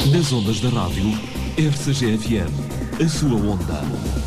Nas ondas da rádio RCG-FM, a sua onda.